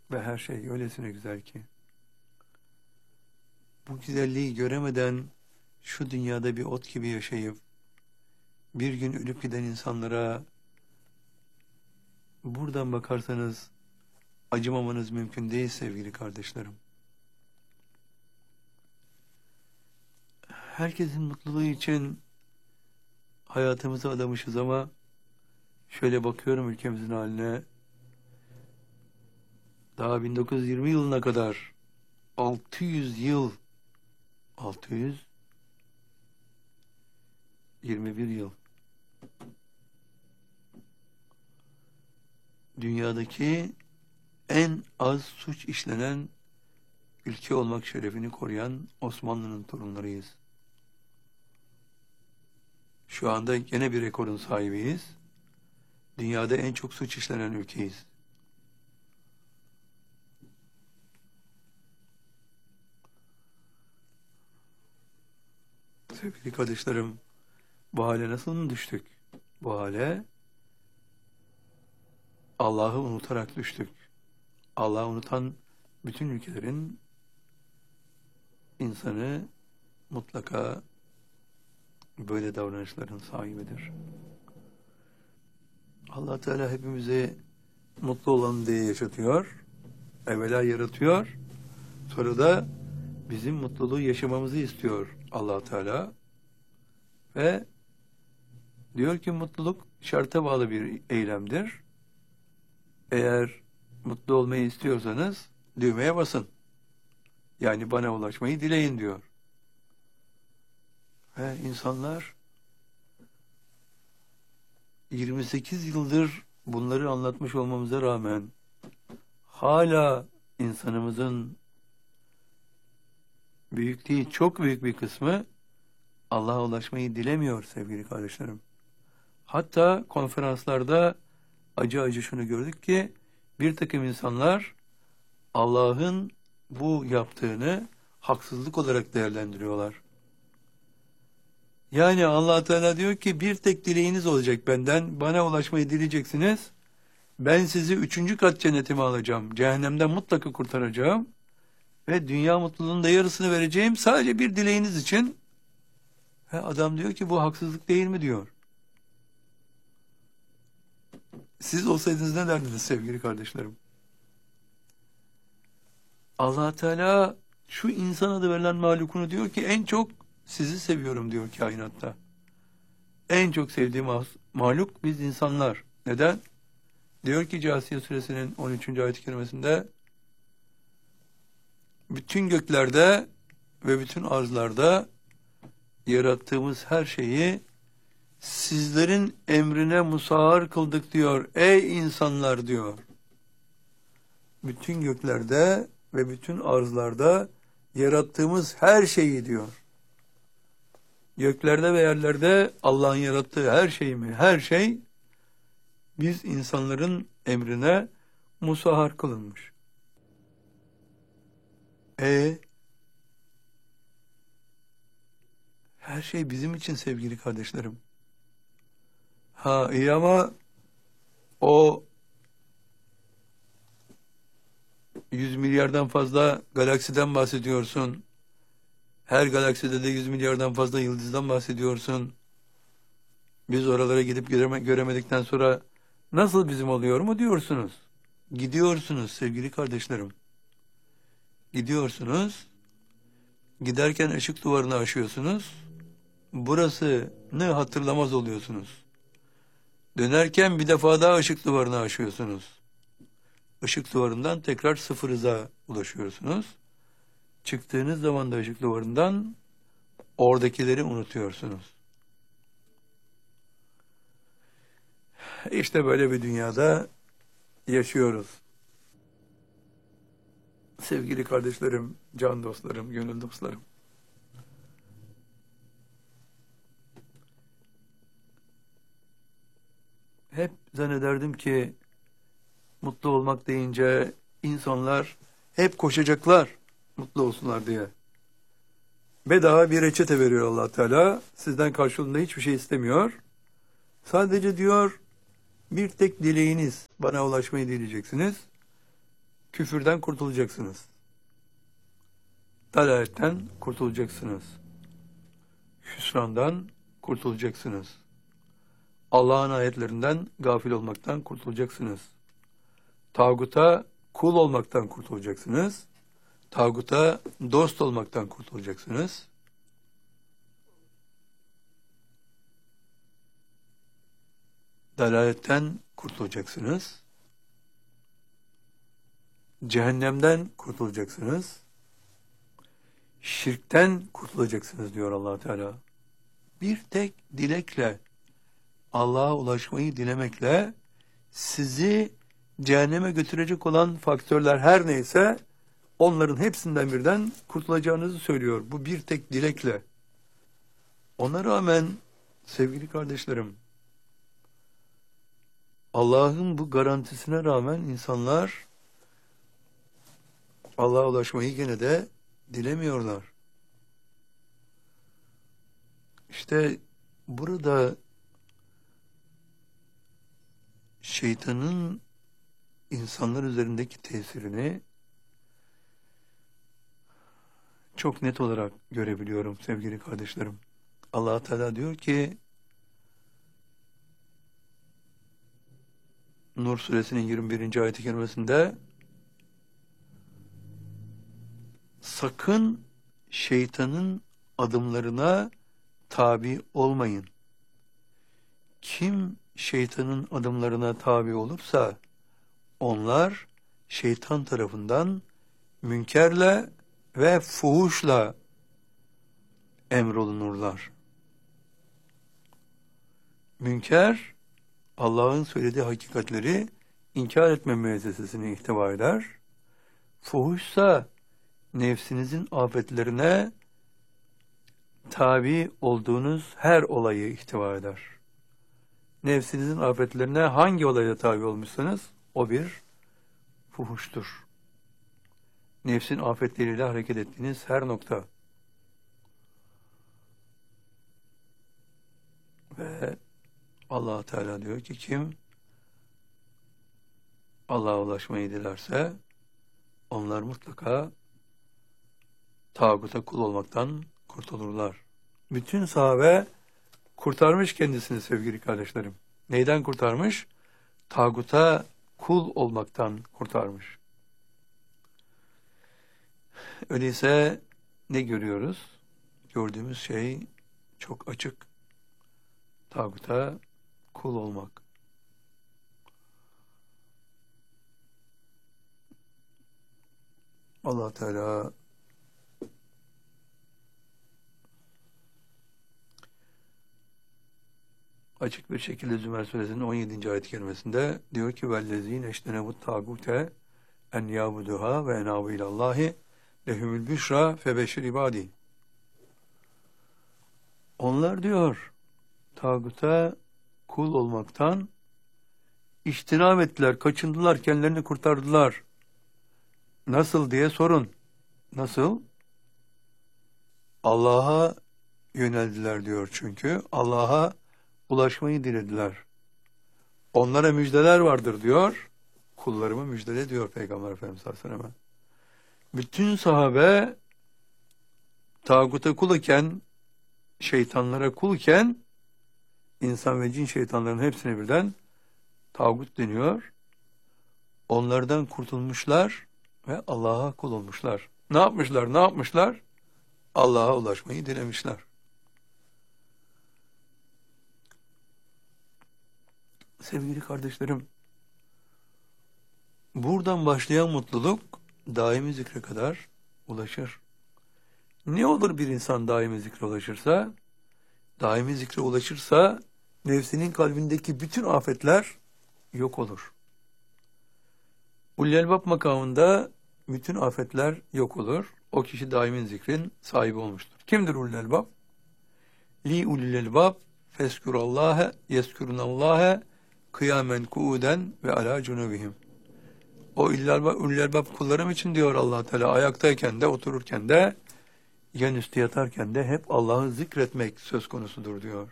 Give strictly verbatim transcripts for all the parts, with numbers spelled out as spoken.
ve her şey öylesine güzel ki. Bu güzelliği göremeden şu dünyada bir ot gibi yaşayıp bir gün ölüp giden insanlara buradan bakarsanız acımamanız mümkün değil sevgili kardeşlerim. Herkesin mutluluğu için hayatımızı adamışız ama şöyle bakıyorum ülkemizin haline. Daha bin dokuz yüz yirmi yılına kadar altı yüz yıl altı yüz yirmi bir yıl dünyadaki en az suç işlenen ülke olmak şerefini koruyan Osmanlı'nın torunlarıyız. Şu anda gene bir rekorun sahibiyiz. Dünyada en çok suç işlenen ülkeyiz. Sevgili kardeşlerim, bu hale nasıl mı düştük? Bu hale Allah'ı unutarak düştük. Allah'ı unutan bütün ülkelerin insanı mutlaka böyle davranışların sahibidir. Allah Teala hepimizi mutlu olan diye yaşatıyor. Evvela yaratıyor. Sonra da bizim mutluluğu yaşamamızı istiyor Allah Teala. Ve diyor ki mutluluk şarta bağlı bir eylemdir. Eğer mutlu olmayı istiyorsanız düğmeye basın. Yani bana ulaşmayı dileyin diyor. Ve insanlar yirmi sekiz yıldır bunları anlatmış olmamıza rağmen hala insanımızın büyük değil, çok büyük bir kısmı Allah'a ulaşmayı dilemiyor sevgili kardeşlerim. Hatta konferanslarda acı acı şunu gördük ki bir takım insanlar Allah'ın bu yaptığını haksızlık olarak değerlendiriyorlar. Yani Allah Teala diyor ki bir tek dileğiniz olacak benden, bana ulaşmayı dileyeceksiniz. Ben sizi üçüncü kat cennetime alacağım, cehennemden mutlaka kurtaracağım ve dünya mutluluğunun da yarısını vereceğim sadece bir dileğiniz için. Ve adam diyor ki bu haksızlık değil mi diyor. Siz olsaydınız ne derdiniz sevgili kardeşlerim? Allah Teala şu insan adı verilen mahlukunu diyor ki en çok sizi seviyorum diyor kainatta. En çok sevdiğim mahluk biz insanlar. Neden? Diyor ki Câsiye suresinin on üçüncü ayet-i kerimesinde bütün göklerde ve bütün arzlarda yarattığımız her şeyi sizlerin emrine musahhar kıldık diyor. Ey insanlar diyor. Bütün göklerde ve bütün arzlarda yarattığımız her şeyi diyor. Göklerde ve yerlerde Allah'ın yarattığı her şey mi? Her şey biz insanların emrine musahhar kılınmış. E her şey bizim için sevgili kardeşlerim. Ha iyi ama o yüz milyardan fazla galaksiden bahsediyorsun. Her galakside de yüz milyardan fazla yıldızdan bahsediyorsun. Biz oralara gidip göreme, göremedikten sonra nasıl bizim oluyor mu diyorsunuz? Gidiyorsunuz sevgili kardeşlerim. Gidiyorsunuz. Giderken ışık duvarını aşıyorsunuz. Burasını hatırlamaz oluyorsunuz. Dönerken bir defa daha ışık duvarını aşıyorsunuz. Işık duvarından tekrar sıfır hıza ulaşıyorsunuz. Çıktığınız zaman da ışık duvarından oradakileri unutuyorsunuz. İşte böyle bir dünyada yaşıyoruz. Sevgili kardeşlerim, can dostlarım, gönül dostlarım. Hep zannederdim ki mutlu olmak deyince insanlar hep koşacaklar mutlu olsunlar diye. Bedava bir reçete veriyor Allah Teala. Sizden karşılığında hiçbir şey istemiyor. Sadece diyor bir tek dileğiniz, bana ulaşmayı dileyeceksiniz. küfürden kurtulacaksınız. Dalaletten kurtulacaksınız. Hüsrandan kurtulacaksınız. Allah'ın ayetlerinden gafil olmaktan kurtulacaksınız. Tağuta kul olmaktan kurtulacaksınız. Tağuta dost olmaktan kurtulacaksınız. Dalaletten kurtulacaksınız. Cehennemden kurtulacaksınız. Şirkten kurtulacaksınız diyor Allah Teala. Bir tek dilekle, Allah'a ulaşmayı dilemekle sizi cehenneme götürecek olan faktörler her neyse onların hepsinden birden kurtulacağınızı söylüyor. Bu bir tek dilekle. Ona rağmen sevgili kardeşlerim, Allah'ın bu garantisine rağmen insanlar Allah'a ulaşmayı gene de dilemiyorlar. İşte burada şeytanın insanlar üzerindeki tesirini çok net olarak görebiliyorum sevgili kardeşlerim. Allah Teala diyor ki Nur suresinin yirmi birinci ayet-i kerimesinde sakın şeytanın adımlarına tabi olmayın. Kim şeytanın adımlarına tabi olursa onlar şeytan tarafından münkerle ve fuhuşla emrolunurlar. Münker, Allah'ın söylediği hakikatleri inkar etme müessesesini ihtiva eder. Fuhuşsa nefsinizin afetlerine tabi olduğunuz her olayı ihtiva eder. Nefsinizin afetlerine hangi olayda tabi olmuşsanız o bir fuhuştur. Nefsin afetleriyle hareket ettiğiniz her nokta. Ve Allah Teala diyor ki kim Allah'a ulaşmayı dilerse onlar mutlaka tağuta kul olmaktan kurtulurlar. Bütün sahabe kurtarmış kendisini sevgili kardeşlerim. Neyden kurtarmış? Tağuta kul olmaktan kurtarmış. Öyleyse ne görüyoruz? Gördüğümüz şey çok açık. Tağuta kul olmak. Allah Teala açık bir şekilde Zümer suresinin on yedinci ayet-i kerimesinde diyor ki vellezîne eştenebut tâgûte en yâbuduhâ ve enâbu ilallâhi lehumul büşrâ febeşir ibâdî. Onlar diyor tağuta kul olmaktan içtinab ettiler, kaçındılar, kendilerini kurtardılar. Nasıl diye sorun. Nasıl? Allah'a yöneldiler diyor çünkü. Allah'a ulaşmayı dilediler. Onlara müjdeler vardır diyor. Kullarımı müjdele diyor Peygamber Efendimiz sallallahu aleyhi ve sellem. Bütün sahabe tağuta kul iken, şeytanlara kul iken, insan ve cin şeytanların hepsine birden tağut deniyor. Onlardan kurtulmuşlar ve Allah'a kul olmuşlar. Ne yapmışlar? Ne yapmışlar? Allah'a ulaşmayı dilemişler. Sevgili kardeşlerim, buradan başlayan mutluluk daimi zikre kadar ulaşır. Ne olur bir insan daimi zikre ulaşırsa? Daimi zikre ulaşırsa nefsinin kalbindeki bütün afetler yok olur. Ulul-Elbab makamında bütün afetler yok olur. O kişi daimin zikrin sahibi olmuştur. Kimdir Ulul-Elbab? Li ulul-elbab feskurallâhe yeskurunallâhe kıyamen kuuden ve ala cunubihim. O ulul-elbab kullarım için diyor Allah Teala ayaktayken de otururken de yan üstü yatarken de hep Allah'ı zikretmek söz konusudur diyor.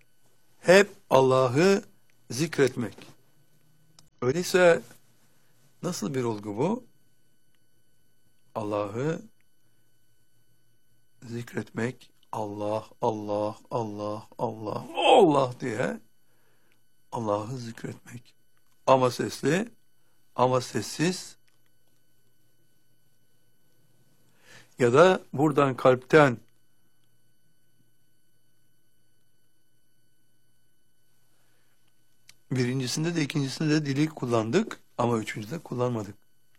Hep Allah'ı zikretmek. Öyleyse Nasıl bir olgu bu? Allah'ı zikretmek, Allah, Allah, Allah, Allah, Allah diye Allah'ı zikretmek. Ama sesli, ama sessiz, ya da buradan kalpten birincisinde de ikincisinde de dili kullandık ama üçüncüde kullanmadık.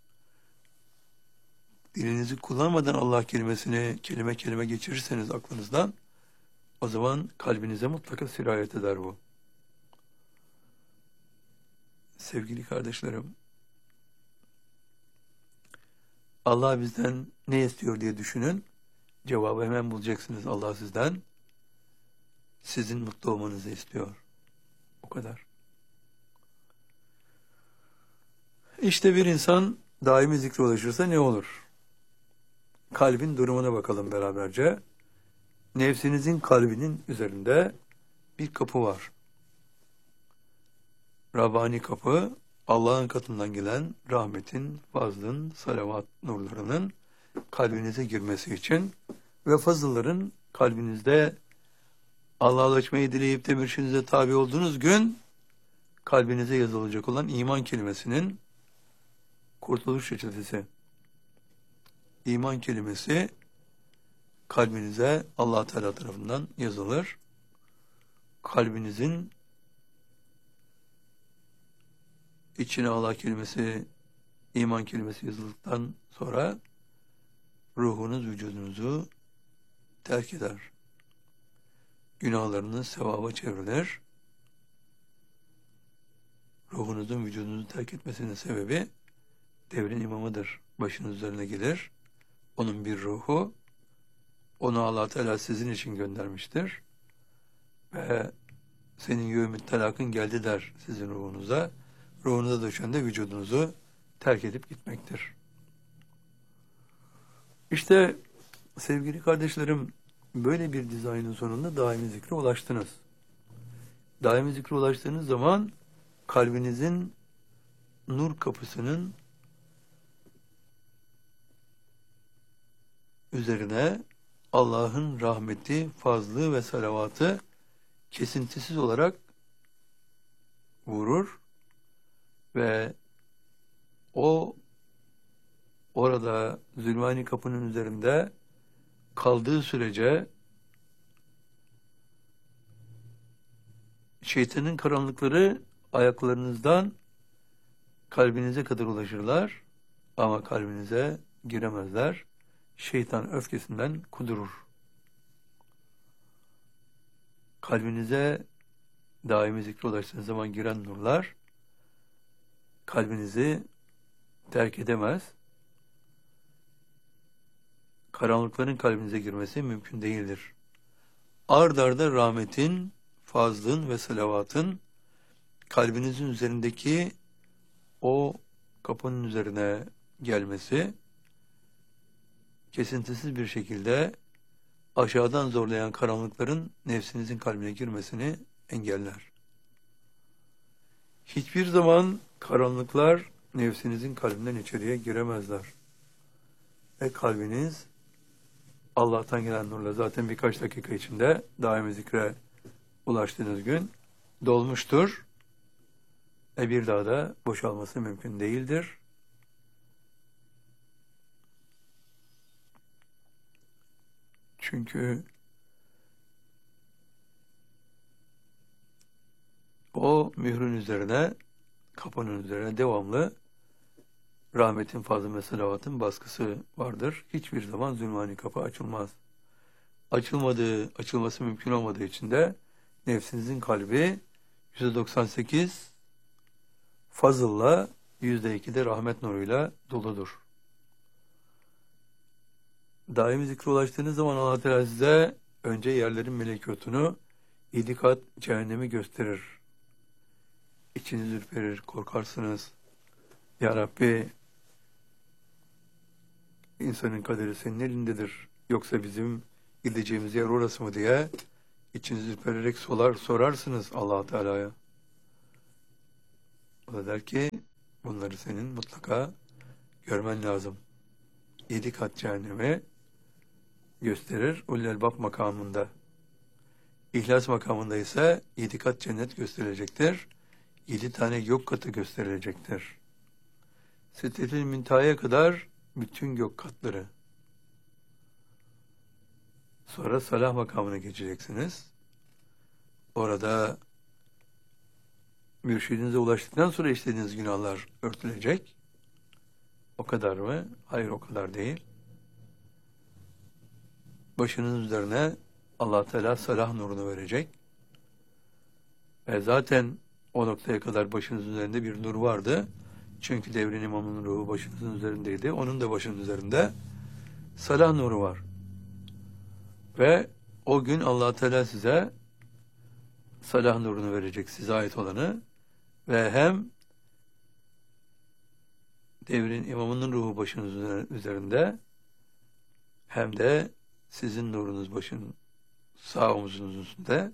Dilinizi kullanmadan Allah kelimesini kelime kelime geçirirseniz aklınızdan, o zaman kalbinize mutlaka sirayet eder bu. Sevgili kardeşlerim, Allah bizden ne istiyor diye düşünün. Cevabı hemen bulacaksınız. Allah sizden sizin mutlu olmanızı istiyor. O kadar. İşte bir insan daimi zikre ulaşırsa ne olur? Kalbin durumuna bakalım beraberce. Nefsinizin kalbinin üzerinde bir kapı var. Rabbani kapı, Allah'ın katından gelen rahmetin, fazlın, salavat nurlarının kalbinize girmesi için ve fazılların kalbinizde Allah'a ulaşmayı dileyip de mürşidinize tabi olduğunuz gün kalbinize yazılacak olan iman kelimesinin kurtuluş reçetesi. İman kelimesi kalbinize Allah Teala tarafından yazılır. Kalbinizin içine Allah kelimesi, iman kelimesi yazıldıktan sonra ruhunuz vücudunuzu terk eder. Günahlarınız sevaba çevrilir. Ruhunuzun vücudunuzu terk etmesinin sebebi devrin imamıdır. Başınız üzerine gelir. Onun bir ruhu, onu Allah Teala sizin için göndermiştir. Ve senin yevmü telakın geldi der sizin ruhunuza. Ruhunuza düşen de vücudunuzu terk edip gitmektir. İşte sevgili kardeşlerim, böyle bir dizaynın sonunda daimi zikre ulaştınız. Daimi zikre ulaştığınız zaman kalbinizin nur kapısının üzerine Allah'ın rahmeti, fazlı ve salavatı kesintisiz olarak vurur ve o orada Zülmani kapının üzerinde kaldığı sürece şeytanın karanlıkları ayaklarınızdan kalbinize kadar ulaşırlar ama kalbinize giremezler. Şeytan öfkesinden kudurur. Kalbinize daimi zikre ulaştığınız zaman giren nurlar kalbinizi terk edemez. Karanlıkların kalbinize girmesi mümkün değildir. Ard arda rahmetin, fazlın ve salavatın kalbinizin üzerindeki o kapının üzerine gelmesi kesintisiz bir şekilde aşağıdan zorlayan karanlıkların nefsinizin kalbine girmesini engeller. Hiçbir zaman karanlıklar nefsinizin kalbinden içeriye giremezler. Ve kalbiniz Allah'tan gelen nurla zaten birkaç dakika içinde daimi zikre ulaştığınız gün dolmuştur. Ve bir daha da boşalması mümkün değildir. Çünkü o mührün üzerine, kapının üzerine devamlı rahmetin, fazlı ve salavatın baskısı vardır. Hiçbir zaman zulmani kapı açılmaz. Açılmadığı, açılması mümkün olmadığı için de nefsinizin kalbi yüzde doksan sekiz fazılla, yüzde iki de rahmet nuruyla doludur. Daimi zikre ulaştığınız zaman Allah Teala size önce yerlerin melekutunu, yedi kat cehennemi gösterir. İçiniz ürperir, korkarsınız. Ya Rabbi, insanın kaderi senin elindedir. Yoksa bizim gideceğimiz yer orası mı diye içiniz ürpererek sorar, sorarsınız Allah Teala'ya. O da der ki, Bunları senin mutlaka görmen lazım. Yedi kat cehennemi gösterir ulul elbab makamında. İhlas makamında ise yedi kat cennet gösterilecektir. Yedi tane yok katı gösterilecektir. Sidretil Münteha'ya kadar bütün gök katları. Sonra salah makamına geçeceksiniz. Orada mürşidinize ulaştıktan sonra işlediğiniz günahlar örtülecek. O kadar mı? Hayır, o kadar değil. Başınız üzerine Allah Teala salah nurunu verecek. Ve zaten o noktaya kadar başınız üzerinde bir nur vardı. Çünkü devrin imamının ruhu başınızın üzerindeydi. Onun da başının üzerinde salah nuru var. Ve o gün Allah Teala size salah nurunu verecek, size ait olanı. Ve hem devrin imamının ruhu başınız üzerinde hem de sizin nurunuz başın sağ omuzunuzun üstünde.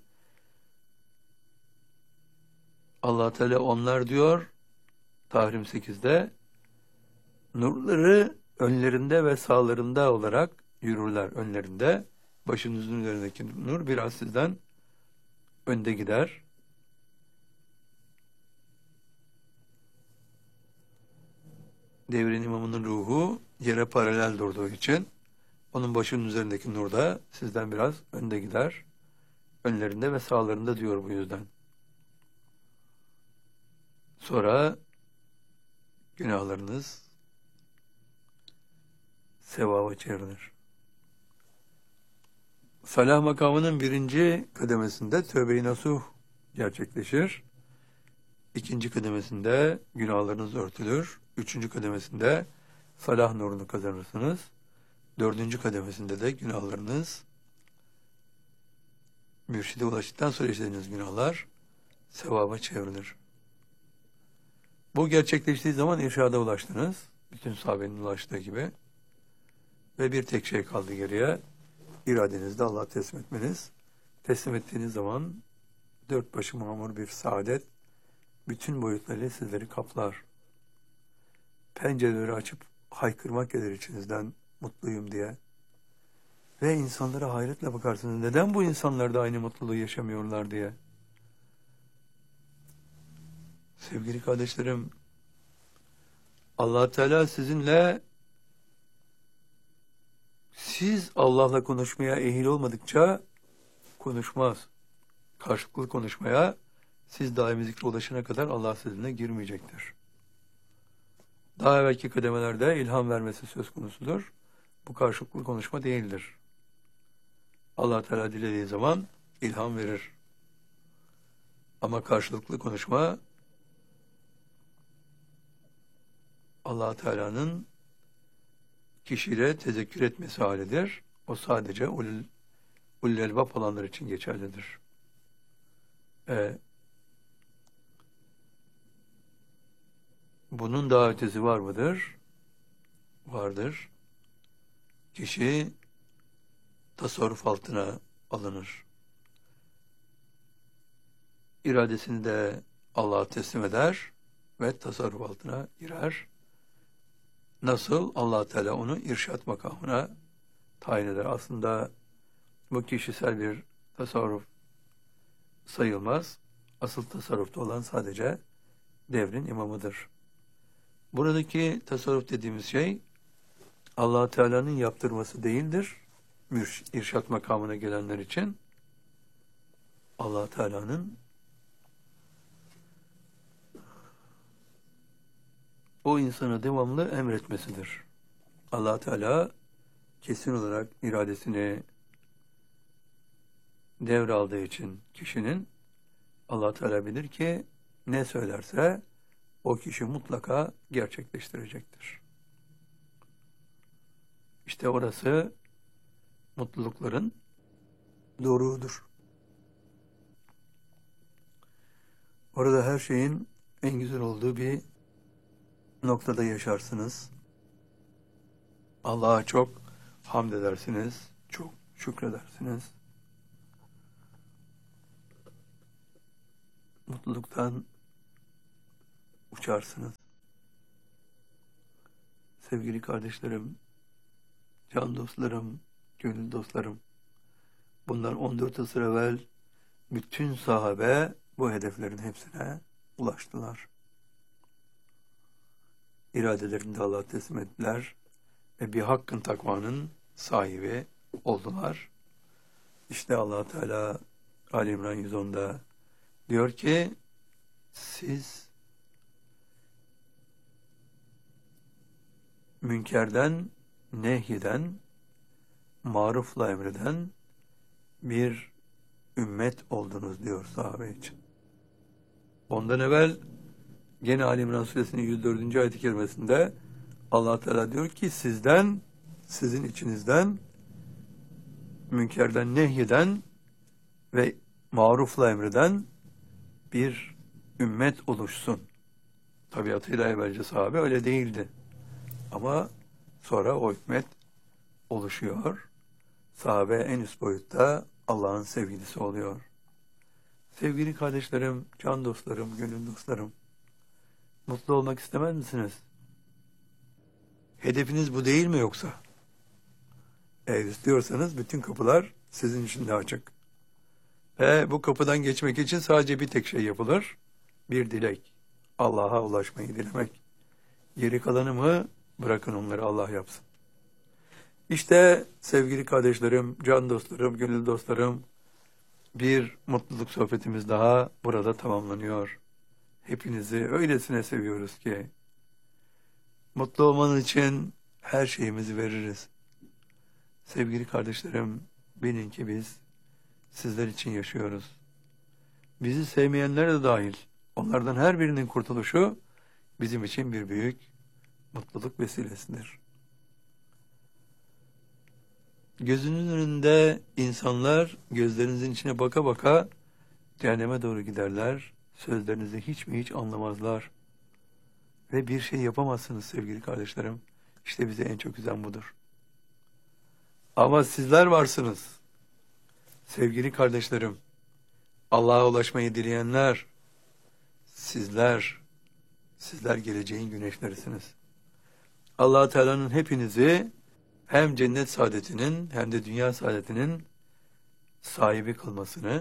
Allah Teala onlar diyor Tahrim sekizde nurları önlerinde ve sağlarında olarak yürürler önlerinde. Başınızın üzerindeki nur biraz sizden önde gider. Devrin imamının ruhu yere paralel durduğu için onun başının üzerindeki nur da sizden biraz önde gider. Önlerinde ve sağlarında diyor bu yüzden. Sonra günahlarınız sevaba çevrilir. Salah makamının birinci kademesinde tövbe-i nasuh gerçekleşir. İkinci kademesinde günahlarınız örtülür. Üçüncü kademesinde salah nurunu kazanırsınız. Dördüncü kademesinde de günahlarınız mürşide ulaştıktan sonra işlediğiniz günahlar sevaba çevrilir. Bu gerçekleştiği zaman irşada ulaştınız. Bütün sahabenin ulaştığı gibi. Ve bir tek şey kaldı geriye. İradenizde Allah'a teslim etmeniz. Teslim ettiğiniz zaman dört başı mamur bir saadet bütün boyutlarıyla sizleri kaplar. Pencereleri açıp haykırmak gelir içinizden mutluyum diye. Ve insanlara hayretle bakarsınız. Neden bu insanlar da aynı mutluluğu yaşamıyorlar diye. Sevgili kardeşlerim, Allah Teala sizinle siz Allah'la konuşmaya ehil olmadıkça konuşmaz. Karşılıklı konuşmaya siz daimi zikre ulaşana kadar Allah sizinle girmeyecektir. Daha evvelki kademelerde ilham vermesi söz konusudur. Bu karşılıklı konuşma değildir. Allah Teala dilediği zaman ilham verir. Ama karşılıklı konuşma Allah Teala'nın kişiyle tezekkür etmesi halidir. O sadece ulul, ulul elbab olanlar için geçerlidir. Ee, bunun daha ötesi var mıdır? Vardır. Kişi tasarruf altına alınır. İradesini de Allah'a teslim eder ve tasarruf altına girer. Nasıl? Allah Teala onu irşat makamına tayin eder. Aslında bu kişisel bir tasarruf sayılmaz. Asıl tasarrufta olan sadece devrin imamıdır. Buradaki tasarruf dediğimiz şey Allah Teala'nın yaptırması değildir. Mürş, irşat makamına gelenler için Allah Teala'nın o insana devamlı emretmesidir. Allah Teala kesin olarak iradesini devraldığı için kişinin Allah Teala bilir ki ne söylerse o kişi mutlaka gerçekleştirecektir. İşte orası mutlulukların doruğudur. Orada her şeyin en güzel olduğu bir noktada yaşarsınız. Allah'a çok hamd edersiniz, çok şükredersiniz. Mutluluktan uçarsınız. Sevgili kardeşlerim, can dostlarım, gönül dostlarım, bundan on dört asır evvel bütün sahabe bu hedeflerin hepsine ulaştılar. İradelerini de Allah'a teslim ettiler ve bir hakkın takvanın sahibi oldular. İşte Allah Teala Ali İmran yüz onda diyor ki, siz münkerden nehyeden, marufla emreden bir ümmet oldunuz diyor sahabe için. Ondan evvel gene Ali İmran suresinin yüz dördüncü ayet-i kerimesinde Allah Teala diyor ki, sizden, sizin içinizden münkerden nehyeden ve marufla emreden bir ümmet oluşsun. Tabiatıyla evvelce sahabe öyle değildi. Ama sonra o ümmet oluşuyor. Sahabe en üst boyutta Allah'ın sevgilisi oluyor. Sevgili kardeşlerim, can dostlarım, gönül dostlarım, mutlu olmak istemez misiniz? Hedefiniz bu değil mi yoksa? Eğer istiyorsanız bütün kapılar sizin için de açık. Ve bu kapıdan geçmek için sadece bir tek şey yapılır. Bir dilek. Allah'a ulaşmayı dilemek. Geri kalanı mı? Bırakın onları Allah yapsın. İşte sevgili kardeşlerim, can dostlarım, gönül dostlarım, bir mutluluk sohbetimiz daha burada tamamlanıyor. Hepinizi öylesine seviyoruz ki, mutlu olmanız için her şeyimizi veririz. Sevgili kardeşlerim, bilin ki biz sizler için yaşıyoruz. Bizi sevmeyenler de dahil, onlardan her birinin kurtuluşu bizim için bir büyük mutluluk vesilesidir. Gözünün önünde insanlar gözlerinizin içine baka baka cehenneme doğru giderler. Sözlerinizi hiç mi hiç anlamazlar. Ve bir şey yapamazsınız sevgili kardeşlerim. İşte bize en çok üzen budur. Ama sizler varsınız. Sevgili kardeşlerim, Allah'a ulaşmayı dileyenler, sizler, sizler geleceğin güneşlerisiniz. Allah Teala'nın hepinizi hem cennet saadetinin hem de dünya saadetinin sahibi kılmasını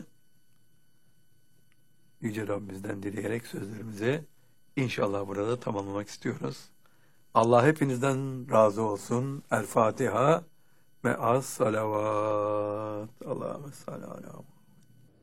Yüce Rabbimizden dileyerek sözlerimizi inşallah burada tamamlamak istiyoruz. Allah hepinizden razı olsun. El Fatiha ve az salavat. Allahümme salli ala